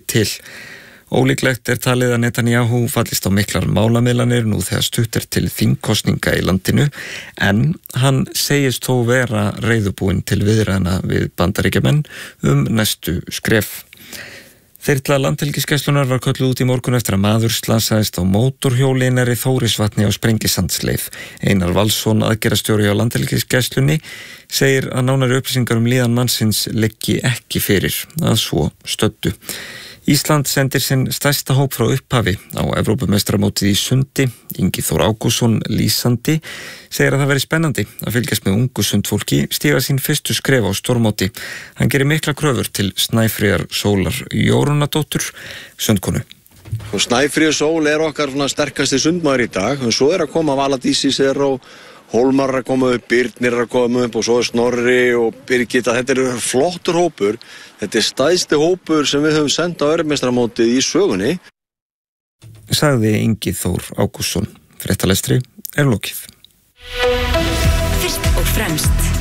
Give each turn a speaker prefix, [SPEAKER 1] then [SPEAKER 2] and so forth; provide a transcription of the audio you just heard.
[SPEAKER 1] til. Ólíklegt talið að Netanyahu fallist á miklar málamiðlanir nú þegar stutt til þingkosninga í landinu, en hann segist þó vera reiðubúinn til viðræðna við Bandaríkjamenn næstu skref. Þyrla Landhelgisgæslunnar var kölluð út í morgun eftir að maður slasaðist á mótorhjóli nærri Þórisvatni á Sprengisandsleið. Einar Valsson, aðgerðarstjóri á Landhelgisgæslunni, segir að nánari upplýsingar líðan mannsins liggi ekki fyrir að svo stöddu. Ísland sendir sinn stærsta hóp frá upphafi á Evrópumeistaramótið í sundi. Ingi Þór Ágússon, lýsandi, segir að það veri spennandi að fylgjast með ungu sundfólki stíga sín fyrstu skref á stórmóti. Hann gerir mikla kröfur til Snæfríðar Sólar Jórunadóttur, sundkonu.
[SPEAKER 2] Snæfríður Sól okkar sterkasti sundmaður í dag, en svo að koma Vala Dísis og Hólmar að koma upp, Birnir að koma upp og svo Snorri og Birgitta. Þetta flottur hópur. Þetta stærsti hópur sem við höfum sendt á Evrópumeistaramótið í sögunni.
[SPEAKER 1] Sagði Ingi Þór Ágússon. Fréttalestri lokið.
[SPEAKER 3] Fyrst og fremst.